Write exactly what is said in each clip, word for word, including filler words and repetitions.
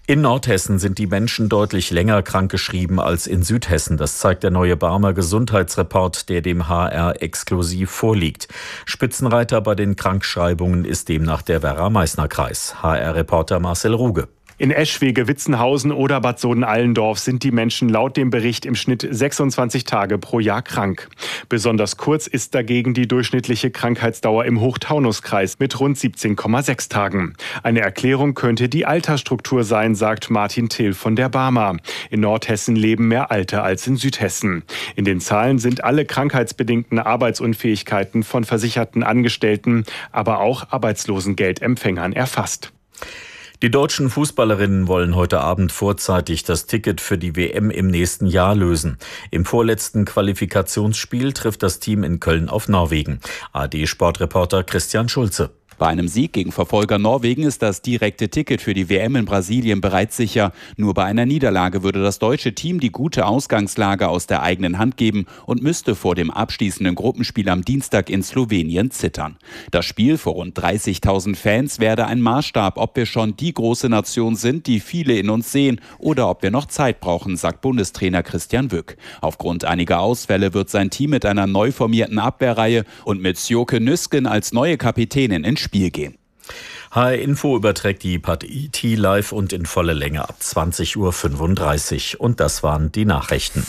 In Nordhessen sind die Menschen deutlich länger krankgeschrieben als in Südhessen. Das zeigt der neue Barmer Gesundheitsreport, der dem H R exklusiv vorliegt. Spitzenreiter bei den Krankschreibungen ist demnach der Werra-Meißner-Kreis. H R-Reporter Marcel Ruge. In Eschwege, Witzenhausen oder Bad Soden-Allendorf sind die Menschen laut dem Bericht im Schnitt sechsundzwanzig Tage pro Jahr krank. Besonders kurz ist dagegen die durchschnittliche Krankheitsdauer im Hochtaunuskreis mit rund siebzehn Komma sechs Tagen. Eine Erklärung könnte die Altersstruktur sein, sagt Martin Thiel von der Barmer. In Nordhessen leben mehr Alte als in Südhessen. In den Zahlen sind alle krankheitsbedingten Arbeitsunfähigkeiten von versicherten Angestellten, aber auch Arbeitslosengeldempfängern erfasst. Die deutschen Fußballerinnen wollen heute Abend vorzeitig das Ticket für die W M im nächsten Jahr lösen. Im vorletzten Qualifikationsspiel trifft das Team in Köln auf Norwegen. A R D-Sportreporter Christian Schulze. Bei einem Sieg gegen Verfolger Norwegen ist das direkte Ticket für die W M in Brasilien bereits sicher. Nur bei einer Niederlage würde das deutsche Team die gute Ausgangslage aus der eigenen Hand geben und müsste vor dem abschließenden Gruppenspiel am Dienstag in Slowenien zittern. Das Spiel vor rund dreißigtausend Fans werde ein Maßstab, ob wir schon die große Nation sind, die viele in uns sehen, oder ob wir noch Zeit brauchen, sagt Bundestrainer Christian Wück. Aufgrund einiger Ausfälle wird sein Team mit einer neu formierten Abwehrreihe und mit Sjoke Nüsken als neue Kapitänin ins Spiel gehen. H R Info überträgt die Partie live und in voller Länge ab zwanzig Uhr fünfunddreißig. Und das waren die Nachrichten.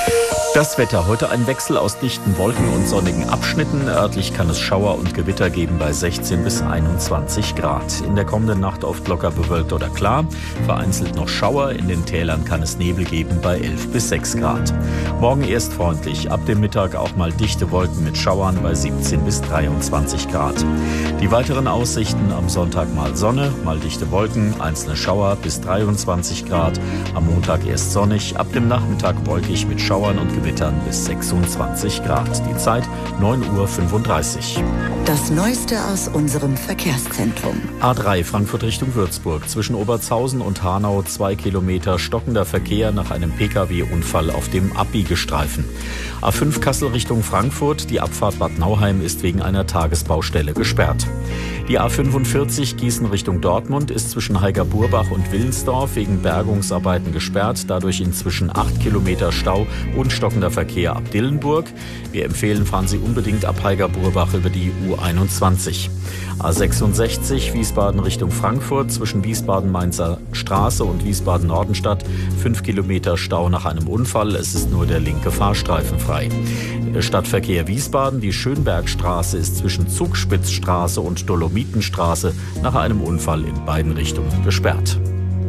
Das Wetter. Heute ein Wechsel aus dichten Wolken und sonnigen Abschnitten. Örtlich kann es Schauer und Gewitter geben bei sechzehn bis einundzwanzig Grad. In der kommenden Nacht oft locker bewölkt oder klar. Vereinzelt noch Schauer. In den Tälern kann es Nebel geben bei elf bis sechs Grad. Morgen erst freundlich. Ab dem Mittag auch mal dichte Wolken mit Schauern bei siebzehn bis dreiundzwanzig Grad. Die weiteren Aussichten: am Sonntag mal Sonne, mal dichte Wolken, einzelne Schauer bis dreiundzwanzig Grad. Am Montag erst sonnig. Ab dem Nachmittag wolkig mit Schauern und Gewittern bis sechsundzwanzig Grad. Die Zeit neun Uhr fünfunddreißig. Das Neueste aus unserem Verkehrszentrum. A drei Frankfurt Richtung Würzburg. Zwischen Obertshausen und Hanau zwei Kilometer stockender Verkehr nach einem Pkw Unfall auf dem Abbiegestreifen. A fünf Kassel Richtung Frankfurt. Die Abfahrt Bad Nauheim ist wegen einer Tagesbaustelle gesperrt. Die A fünfundvierzig Gießen Richtung Dortmund ist zwischen Heiger-Burbach und Willensdorf wegen Bergungsarbeiten gesperrt. Dadurch inzwischen acht Kilometer Stau und stockender Verkehr ab Dillenburg. Wir empfehlen, fahren Sie unbedingt ab Heiger-Burbach über die U einundzwanzig. A sechsundsechzig Wiesbaden Richtung Frankfurt zwischen Wiesbaden-Mainzer Straße und Wiesbaden-Nordenstadt. fünf Kilometer Stau nach einem Unfall. Es ist nur der linke Fahrstreifen frei. Stadtverkehr Wiesbaden. Die Schönbergstraße ist zwischen Zugspitzstraße und Dolomitenstraße nach einem Unfall in beiden Richtungen gesperrt.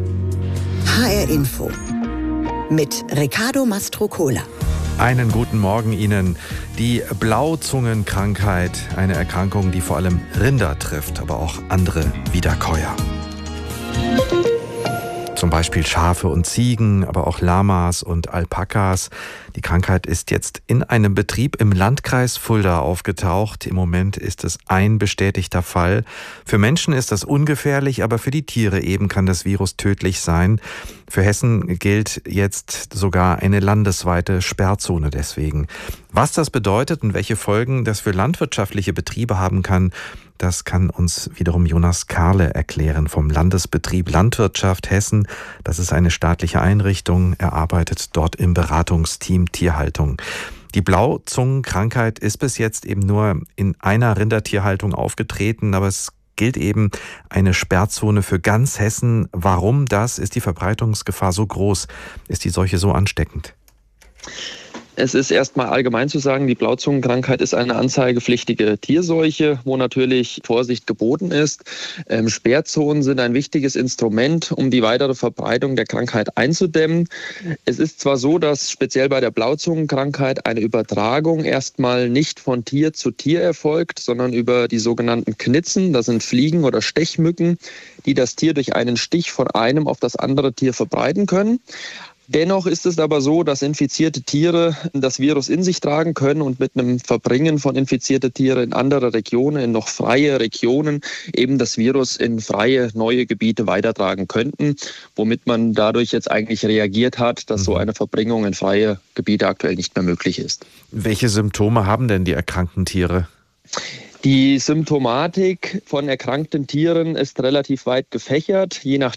H R Info mit Riccardo Mastrocola. Einen guten Morgen Ihnen. Die Blauzungenkrankheit, eine Erkrankung, die vor allem Rinder trifft, aber auch andere Wiederkäuer. Zum Beispiel Schafe und Ziegen, aber auch Lamas und Alpakas. Die Krankheit ist jetzt in einem Betrieb im Landkreis Fulda aufgetaucht. Im Moment ist es ein bestätigter Fall. Für Menschen ist das ungefährlich, aber für die Tiere eben kann das Virus tödlich sein. Für Hessen gilt jetzt sogar eine landesweite Sperrzone deswegen. Was das bedeutet und welche Folgen das für landwirtschaftliche Betriebe haben kann, das kann uns wiederum Jonas Karle erklären vom Landesbetrieb Landwirtschaft Hessen. Das ist eine staatliche Einrichtung. Er arbeitet dort im Beratungsteam Tierhaltung. Die Blauzungenkrankheit ist bis jetzt eben nur in einer Rindertierhaltung aufgetreten, aber es gilt eben eine Sperrzone für ganz Hessen. Warum das? Ist die Verbreitungsgefahr so groß? Ist die Seuche so ansteckend? Es ist erstmal allgemein zu sagen, die Blauzungenkrankheit ist eine anzeigepflichtige Tierseuche, wo natürlich Vorsicht geboten ist. Ähm, Sperrzonen sind ein wichtiges Instrument, um die weitere Verbreitung der Krankheit einzudämmen. Es ist zwar so, dass speziell bei der Blauzungenkrankheit eine Übertragung erstmal nicht von Tier zu Tier erfolgt, sondern über die sogenannten Knitzen. Das sind Fliegen oder Stechmücken, die das Tier durch einen Stich von einem auf das andere Tier verbreiten können. Dennoch ist es aber so, dass infizierte Tiere das Virus in sich tragen können und mit einem Verbringen von infizierten Tieren in andere Regionen, in noch freie Regionen, eben das Virus in freie neue Gebiete weitertragen könnten, womit man dadurch jetzt eigentlich reagiert hat, dass so eine Verbringung in freie Gebiete aktuell nicht mehr möglich ist. Welche Symptome haben denn die erkrankten Tiere? Die Symptomatik von erkrankten Tieren ist relativ weit gefächert. Je nach